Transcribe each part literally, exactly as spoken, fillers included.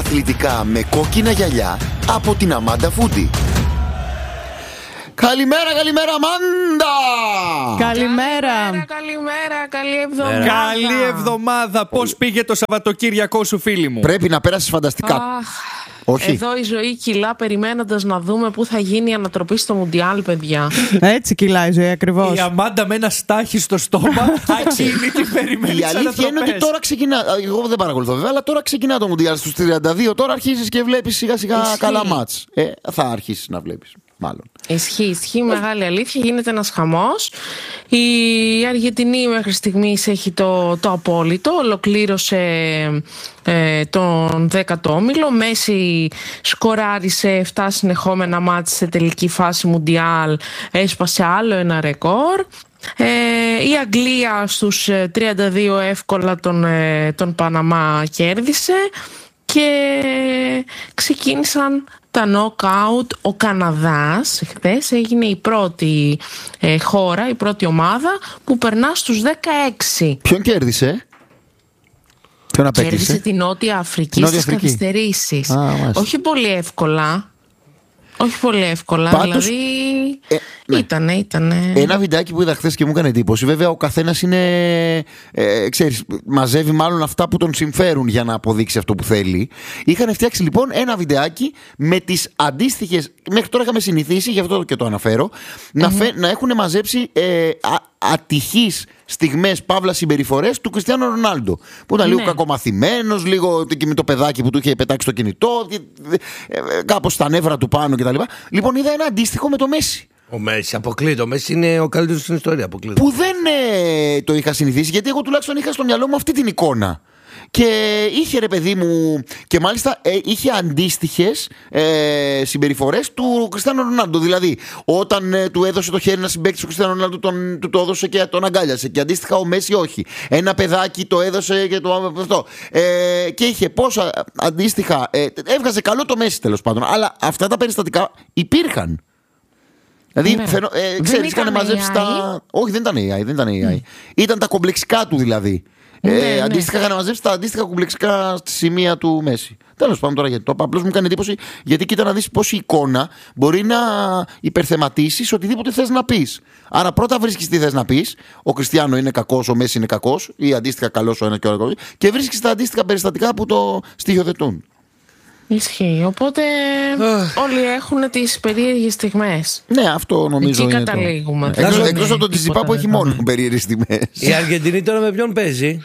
αθλητικά με κόκκινα γυαλιά από την Αμάντα Φούντι. Καλημέρα, καλημέρα, Αμάντα! Καλημέρα. Καλημέρα, καλημέρα, καλή εβδομάδα. Καλή εβδομάδα. Πώς πήγε το Σαββατοκύριακό σου, φίλη μου? Πρέπει να πέρασεις φανταστικά. Αχ, Όχι. εδώ η ζωή κυλά περιμένοντας να δούμε πού θα γίνει η ανατροπή στο Μουντιάλ, παιδιά. Έτσι κυλάει η ζωή ακριβώς. Η Αμάντα με ένα στάχι στο στόμα, ακίνητη, περιμένει. Η αλήθεια είναι ότι τώρα ξεκινά. Εγώ δεν παρακολουθώ βέβαια, αλλά τώρα ξεκινά το Μουντιάλ στους τριάντα δύο. Τώρα αρχίζεις και βλέπεις σιγά σιγά Ισχύει. καλά μάτς. Ε, θα αρχίσεις να βλέπεις. Μάλλον. Ισχύει, ισχύει, μεγάλη αλήθεια. Γίνεται ένας χαμός. Η Αργεντινή μέχρι στιγμής έχει το, το απόλυτο. Ολοκλήρωσε ε, τον δέκατο όμιλο. Μέση σκοράρισε επτά συνεχόμενα μάτς σε τελική φάση Μουντιάλ. Έσπασε άλλο ένα ρεκόρ. Ε, η Αγγλία στους τριάντα δύο εύκολα τον, ε, τον Παναμά κέρδισε. Και ξεκίνησαν τα knockout. Ο Καναδάς χθες έγινε η πρώτη ε, χώρα, η πρώτη ομάδα που περνά στους δεκαέξι. Ποιον κέρδισε? Ποιον απέκτησε? Κέρδισε την Νότια Αφρική στις καθυστερήσεις. Όχι πολύ εύκολα. Όχι πολύ εύκολα. Πάντως, δηλαδή ε, ναι. ήτανε, ήτανε. Ένα βιντεάκι που είδα χθες και μου έκανε εντύπωση. Βέβαια ο καθένας είναι ε, ξέρεις, μαζεύει μάλλον αυτά που τον συμφέρουν για να αποδείξει αυτό που θέλει. Είχαν φτιάξει λοιπόν ένα βιντεάκι με τις αντίστοιχες. Μέχρι τώρα είχαμε συνηθίσει, γι' αυτό και το αναφέρω, mm-hmm. να, φε, να έχουν μαζέψει ε, α, ατυχείς στιγμές, παύλα συμπεριφορές του Κριστιάνο Ρονάλντο. Που ήταν ναι. λίγο κακομαθημένος, λίγο και με το παιδάκι που του είχε πετάξει το κινητό, και, ε, κάπως στα νεύρα του πάνω κτλ. Λοιπόν, είδα ένα αντίστοιχο με το Μέση. Ο Μέση αποκλείται. Ο Μέση είναι ο καλύτερος στην ιστορία. Αποκλείται. Που δεν ε, το είχα συνηθίσει, γιατί εγώ τουλάχιστον είχα στο μυαλό μου αυτή την εικόνα. Και είχε, ρε παιδί μου, και μάλιστα ε, είχε αντίστοιχες ε, συμπεριφορές του Κριστιάνο Ρονάλντο. Δηλαδή, όταν ε, του έδωσε το χέρι να συμπαίξει ο Κριστιάνο Ρονάλντο, τον, του το έδωσε και τον αγκάλιασε. Και αντίστοιχα ο Μέση όχι. Ένα παιδάκι το έδωσε και το. Αυτό. Ε, και είχε πόσα αντίστοιχα. Ε, έβγαζε καλό το Μέση τέλος πάντων. Αλλά αυτά τα περιστατικά υπήρχαν. Δηλαδή, ναι. φαινο, ε, ξέρεις, είχαν μαζέψει τα. Όχι, δεν ήταν έι άι. Δεν ήταν έι άι. Mm. Ήταν τα κομπλεξικά του δηλαδή. Ναι, ε, ναι. Αντίστοιχα είχαν μαζέψει τα αντίστοιχα κομπλεξικά στη σημεία του Μέση. Τέλος πάντων τώρα γιατί το είπα. Απλώς μου κάνει εντύπωση, γιατί κοίτα να δεις πόση εικόνα μπορεί να υπερθεματίσεις οτιδήποτε θες να πεις. Άρα πρώτα βρίσκεις τι θες να πεις. Ο Κριστιάνο είναι κακός, ο Μέση είναι κακός, ή αντίστοιχα καλός ο ένας και ο άλλος. Και βρίσκεις τα αντίστοιχα περιστατικά που το στοιχειοθετούν. Ισχύει. Οπότε όλοι έχουν τις περίεργες στιγμές. Ναι, αυτό νομίζω εκεί είναι. Εκεί καταλήγουμε. Το... Εκτός, εκτός από τον Τιζιπά που έχει μόνο περίεργες στιγμές. Η Αργεντινή τώρα με ποιον παίζει?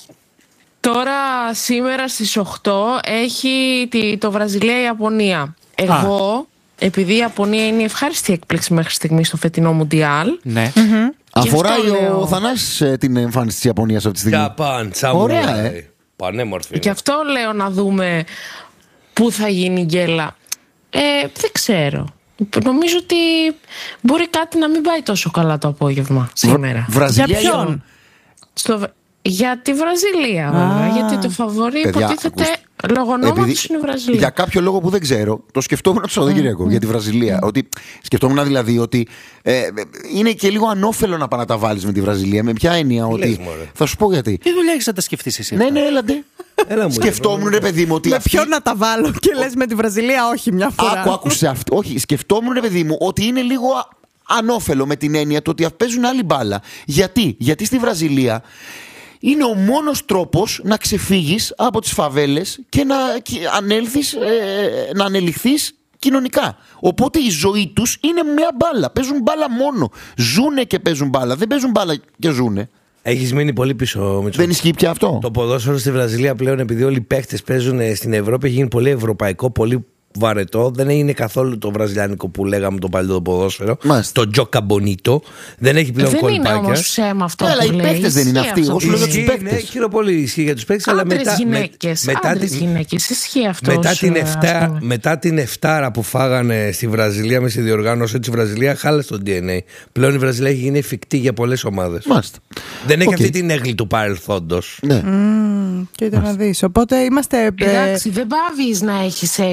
Τώρα σήμερα στις οκτώ έχει το Βραζιλία-Ιαπωνία. Εγώ, Α. επειδή η Ιαπωνία είναι η ευχάριστη έκπληξη μέχρι στιγμή στο φετινό Μουντιάλ. Ναι. Mm-hmm. Αφοράει ο Θανάσης την εμφάνιση της Ιαπωνίας αυτή τη στιγμή. Japan, ωραία, ε. Πανέμορφη. Γι' αυτό λέω να δούμε πού θα γίνει η γκέλα. Ε, δεν ξέρω. Νομίζω ότι μπορεί κάτι να μην πάει τόσο καλά το απόγευμα σήμερα. Βραζιλία για ποιον? Στο... Για τη Βραζιλία, βέβαια. Γιατί το φαβορί υποτίθεται λόγω ονόματος είναι η Βραζιλία. Για κάποιο λόγο που δεν ξέρω, το σκεφτόμουν το Σαββατοκύριακο mm. για τη Βραζιλία. Mm. Ότι, σκεφτόμουν δηλαδή ότι ε, είναι και λίγο ανώφελο να πάνε να τα βάλεις με τη Βραζιλία. Με ποια έννοια? Ότι. Λες, θα σου πω γιατί. Τι δουλειά έχεις να τα σκεφτείς εσύ? Ναι, ναι, έλατε. Έλα, σκεφτόμουν, ρε παιδί μου, ότι. Με αυτή... ποιον να τα βάλω και λες με τη Βραζιλία, όχι μια φορά. Άκου, άκουσε αυτό. Όχι, σκεφτόμουν, ρε παιδί μου, ότι είναι λίγο ανώφελο με την έννοια του ότι παίζουν άλλη μπάλα. Γιατί, γιατί στη Βραζιλία. Είναι ο μόνος τρόπος να ξεφύγεις από τις φαβέλες και να ανέλθεις, ε, να ανελιχθείς κοινωνικά. Οπότε η ζωή τους είναι μια μπάλα. Παίζουν μπάλα μόνο. Ζούνε και παίζουν μπάλα. Δεν παίζουν μπάλα και ζούνε. Έχεις μείνει πολύ πίσω, Μητσό. Δεν ισχύει πια αυτό. Το ποδόσφαιρο στη Βραζιλία πλέον, επειδή όλοι οι παίχτες παίζουν στην Ευρώπη, έχει γίνει πολύ ευρωπαϊκό, πολύ βαρετό. Δεν είναι καθόλου το βραζιλιάνικο που λέγαμε το παλιό το ποδόσφαιρο. Μάλιστα. Το Τζοκα Μπονίτο. Δεν έχει πλέον κολπάκια. Δεν είναι όμως ψέμα αυτό. Αλλά οι παίκτες δεν είναι αυτοί. Εγώ σου λέω για τους παίκτες. Ναι, χειρό πολύ ισχύει για τους παίκτες. Αλλά μετά. Γυναίκες. Μετά άντρες την γυναίκες. Ισχύει αυτό. Μετά την, εφτά, μετά την εφτάρα που φάγανε στη Βραζιλία με στη διοργάνωση της Βραζιλία, χάλασε το ντι εν έι. Πλέον η Βραζιλία έχει γίνει εφικτή για πολλές ομάδες. Μάλιστα. Δεν έχει okay. αυτή την έγκλη του παρελθόντος. Ναι. Mm, κοίτα να δεις. Οπότε είμαστε. Εντάξει, δεν πάβεις να έχεις έγκλη ως Βραζιλία.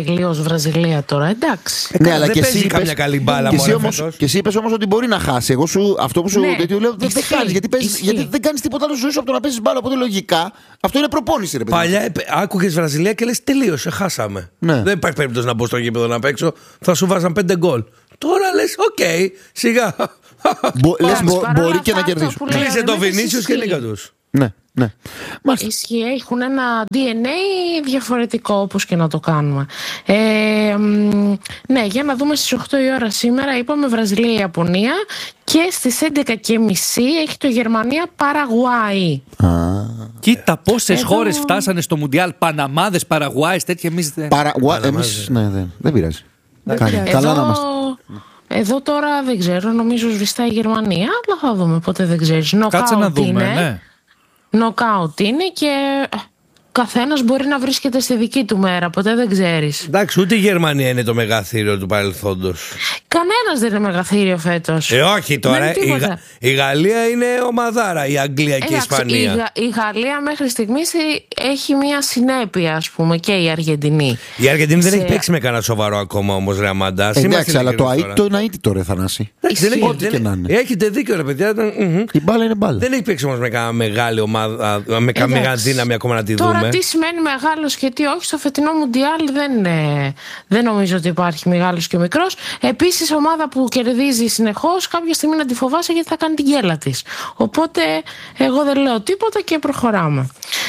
Βραζιλία τώρα, εντάξει. Ε, ναι, αλλά δεν και παίζει εσύ καμιά καλή μπάλα. Και εσύ είπες όμως ότι μπορεί να χάσει. Εγώ σου, αυτό που σου ναι, γιατί λέω, δεν κάνεις, γιατί, γιατί δεν κάνεις τίποτα άλλο στη ζωή σου από το να παίζεις μπάλα. Οπότε λογικά αυτό είναι προπόνηση, ρε παιδί. Παλιά άκουγες Βραζιλία και λες τελείωσε, χάσαμε. Ναι. Δεν υπάρχει περίπτωση να μπω στο γήπεδο να παίξω, θα σου βάζαν πέντε γκολ. Τώρα λες, οκ, okay, σιγά. Μπο, λες, μπο, μπορεί και να κερδίσουν. Κλείσε το Βινίσιους και λίγα τους. Ναι, ναι. Ισχύει, έχουν ένα ντι εν έι διαφορετικό, όπως και να το κάνουμε. Ε, ναι, για να δούμε στις οκτώ η ώρα σήμερα. Είπαμε Βραζιλία-Ιαπωνία και στις έντεκα και μισή έχει το Γερμανία-Παραγουάη. Κοίτα πόσες Εδώ... χώρες φτάσανε στο Μουντιάλ. Παναμάδες, Παραγουάης, τέτοια εμείς δεν... Παραγουάη, εμείς, ναι, δεν, δεν πειράζει. Δεν πειράζει. Καλά να είμαστε. Εδώ τώρα δεν ξέρω, νομίζω σβηστά η Γερμανία, αλλά θα δούμε, ποτέ δεν ξέρεις. Κάτσε να δούμε, είναι. Ναι. Νοκάουτ είναι και καθένας μπορεί να βρίσκεται στη δική του μέρα, ποτέ δεν ξέρεις. Εντάξει, ούτε η Γερμανία είναι το μεγαθύριο του παρελθόντος. Κανένας δεν είναι μεγαθύριο φέτος. Ε, όχι τώρα. Η, Γα... η Γαλλία είναι ομαδάρα, η Αγγλία και η Ισπανία. Η, Γα... η Γαλλία μέχρι στιγμής έχει μια συνέπεια, ας πούμε, και η Αργεντινή. Η Αργεντινή Σε... δεν έχει παίξει με κανένα σοβαρό ακόμα όμως, ρε Αμάντα. Εντάξει, αλλά το ΑΕΤ το είναι αίτητο, ρε Θανάση. Ό,τι και να είναι. Έχετε δίκιο, ρε παιδιά. Η μπάλα είναι μπάλα. Δεν έχει παίξει όμως με κανένα μεγάλη ομάδα, με κανένα μεγάλη δύναμη ακόμα να τη δούμε. Τώρα τι σημαίνει μεγάλος και τι όχι, στο φετινό Μουντιάλ δεν, δεν νομίζω ότι υπάρχει μεγάλος και μικρός. Επίσης, ομάδα που κερδίζει συνεχώς, κάποια στιγμή να τη φοβάσαι γιατί θα κάνει την γκέλα της. Οπότε, εγώ δεν λέω τίποτα και προχωράμε.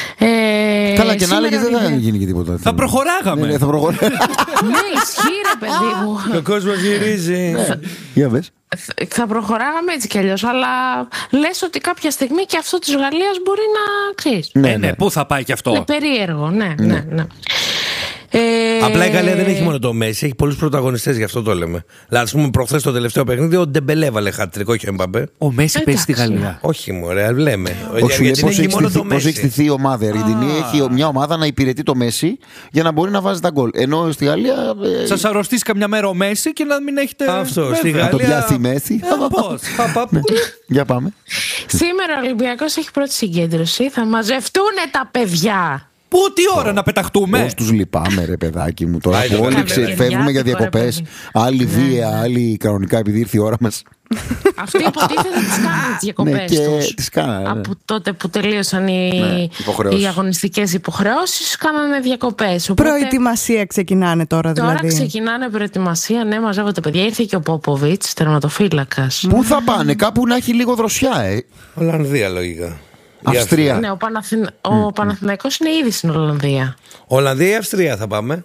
Ε, Καλά, και να έλεγε δεν θα γίνει και τίποτα. Θα προχωράγαμε. Ναι, θα προχωράγαμε. Ναι, ισχύει, ρε παιδί μου. Ο κόσμος γυρίζει. Για πες. Θα προχωράγαμε έτσι κι αλλιώς, αλλά λες ότι κάποια στιγμή και αυτό της Γαλλίας μπορεί να ξέρεις. Ναι, ναι, πού θα πάει κι αυτό. Είναι περίεργο, ναι, ναι, ναι. Ε... Απλά η Γαλλία δεν έχει μόνο το Μέση, έχει πολλούς πρωταγωνιστές, γι' αυτό το λέμε. Δηλαδή, ας πούμε, προχθές το τελευταίο παιχνίδι, ο Ντεμπελέ έβαλε χατρίκ, όχι ο Εμπαπέ. Ο Μέση παίζει στη Γαλλία. Όχι, μωρέ, λέμε. Όχι, πώς έχει στηθεί η ομάδα. Η Αργεντινή έχει μια ομάδα να υπηρετεί το Μέση για να μπορεί να βάζει τα γκολ. Ενώ στη Γαλλία. Σας αρρωστήσει καμιά μέρα ο Μέση και να μην έχετε. Αυτό. Στη Γαλλία. Να το πιάσει η Μέση. Πώς. Για πάμε. Σήμερα ο Ολυμπιακός έχει πρώτη συγκέντρωση. Θα μαζευτούν τα παιδιά. Πού, τι ώρα να πεταχτούμε. Πώς τους λυπάμαι, ρε παιδάκι μου. Τώρα που όλοι φεύγουμε για διακοπές. Άλλοι βία, άλλοι κανονικά επειδή ήρθε η ώρα μας. Αυτοί υποτίθεται τις κάνουν τις διακοπές τους. Τις κάνανε. Από τότε που τελείωσαν οι, οι αγωνιστικές υποχρεώσεις, κάνανε διακοπές. Οπότε... Προετοιμασία ξεκινάνε τώρα δηλαδή. Τώρα ξεκινάνε προετοιμασία, ναι, μαζεύονται παιδιά. Ήρθε και ο Πόποβιτς, τερματοφύλακας. Πού θα πάνε, κάπου να έχει λίγο δροσιά, ε. Ολλανδία λογικά. Αυστρία. Ναι, ο, Παναθυ... mm. ο Παναθηναϊκός είναι ήδη στην Ολλανδία. Ολλανδία ή Αυστρία θα πάμε.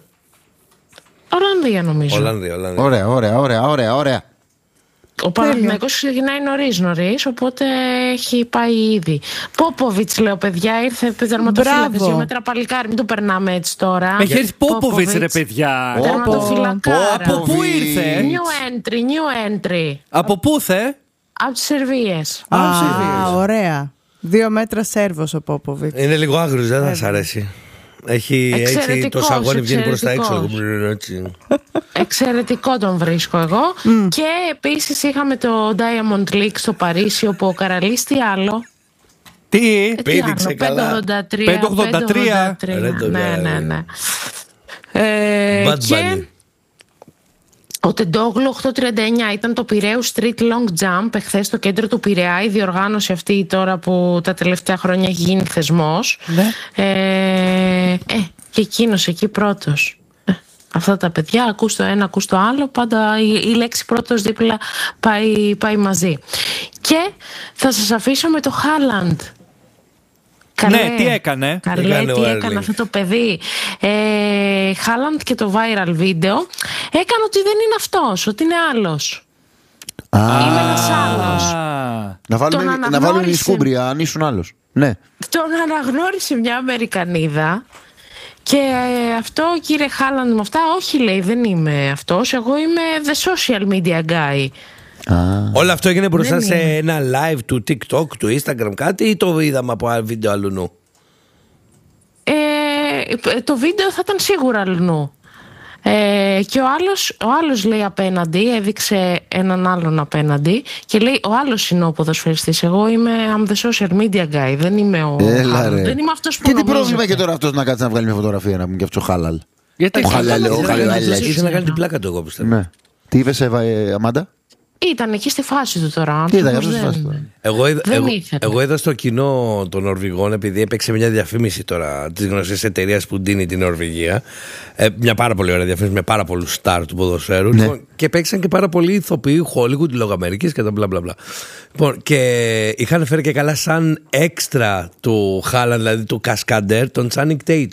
Ολλανδία νομίζω. Ολλανδία, Ολλανδία. Ωραία, ωραία, ωραία, ωραία, ωραία. Ο Παναθηναϊκός ξεκινάει νωρίς νωρίς, οπότε έχει πάει ήδη. Πόποβιτς, λέω παιδιά, ήρθε τερματοφύλακας. Δύο μέτρα παλικάρι, μην το περνάμε έτσι τώρα. Έχει έρθει Πόποβιτς, ρε παιδιά. Τερματοφυλακάρα. Από πού ήρθε? New entry, new entry. Από πού θε? Από τις Σερβίες. Α, ωραία. Δύο μέτρα Σέρβος ο Πόποβιτς. Είναι λίγο άγριος, δεν θα σας αρέσει. Έχει έτσι το σαγόνι βγαίνει προς τα έξω. Εξαιρετικό τον βρίσκω εγώ. Mm. Και επίσης είχαμε το Diamond League στο Παρίσι, όπου ο Καραλής τι άλλο. Τι, ε, πήδηξε καλά. πεντακόσια ογδόντα τρία. Ναι, ναι, ναι. Ε, και ο Τεντόγλου οκτακόσια τριάντα εννιά ήταν το Πειραίου Street Long Jump εχθές στο κέντρο του Πειραιά, η διοργάνωση αυτή τώρα που τα τελευταία χρόνια έχει γίνει θεσμός. Ναι. Ε, ε, και εκείνος εκεί πρώτος. Ε, αυτά τα παιδιά, ακούς το ένα, ακούς το άλλο, πάντα η, η λέξη πρώτος δίπλα πάει, πάει μαζί. Και θα σας αφήσω με το Χάλαντ. Καλέ, ναι, τι έκανε. Καλέ, έκανε τι έκανε αυτό το παιδί. Ε, Χάλαντ και το viral βίντεο έκανε ότι δεν είναι αυτός, ότι είναι άλλος. Α, είναι ένας άλλος. Να βάλουμε, να βάλουμε η σκούμπρια, αν ήσουν άλλος. Ναι. Τον αναγνώρισε μια Αμερικανίδα. Και αυτό, κύριε Χάλαντ, με αυτά, όχι, λέει, δεν είμαι αυτός. Εγώ είμαι the social media guy. Ah. Όλο αυτό έγινε μπροστά δεν σε είναι. Ένα live του TikTok, του Instagram, κάτι, ή το είδαμε από ένα βίντεο αλλού? Ε, το βίντεο θα ήταν σίγουρα αλλού. Ε, και ο άλλος, ο άλλος λέει απέναντι, έδειξε έναν άλλον απέναντι και λέει ο άλλος είναι ο ποδοσφαιριστής. Εγώ είμαι I'm the social media guy, δεν είμαι ο Έλα, δεν είμαι αυτός που και νομίζετε. τι πρόβλημα έχει τώρα αυτός να κάτσει να βγάλει μια φωτογραφία να πούμε και αυτός ο Χάλαλ? Γιατί ήθελα να κάνει την πλάκα του, εγώ πιστεύω. Ναι. Τι είπες, Εύα, ε, Αμάντα? Ήταν εκεί στη φάση του τώρα. Τι ήταν, δεν... στη φάση του. Εγώ, είδα, εγώ, εγώ είδα στο κοινό των Νορβηγών, επειδή έπαιξε μια διαφήμιση τώρα τη γνωστή εταιρεία που ντύνει την Νορβηγία. Ε, μια πάρα πολύ ωραία διαφήμιση με πάρα πολλού στάρ του ποδοσφαίρου. Ναι. Λοιπόν, και παίξαν και πάρα πολλοί ηθοποιοί Hollywood, λόγω Αμερικής και τα μπλα μπλα μπλα. Λοιπόν, και είχαν φέρει και καλά σαν έξτρα του Χάλαντ, δηλαδή του Κασκαντέρ, τον Channing Tatum.